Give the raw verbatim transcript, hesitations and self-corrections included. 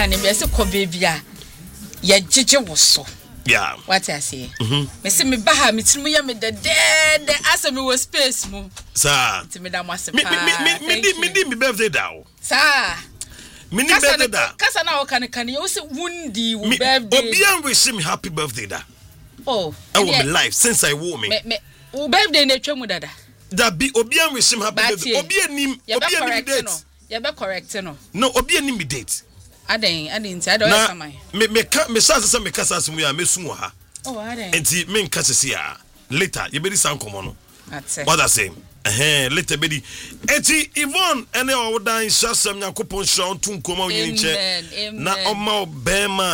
ka ne be se ko baby a ye jeje wo so yeah what I say mhm me se me ba ha me timu ye me de de asa me wo space mu sa ti me da mo ase me pa me me me me me birthday da o sa me ni birthday da kasa na o kan kan you say wundi wo birthday obi an wish me happy birthday da oh I will be life since I wore me me wo birthday na twemu dada da bi obi an wish me happy birthday obi anim obi anim date you be correct no no obi anim date aden aden ti aden o sama me me ka me sa se me kasa asemu ya mesu ha oh aden enti me nka sese ya later you be di san komo no that's it what I say eh later be di enti Yvonne ene o dan shasam yakopon shon tun komo yin nche na oma obema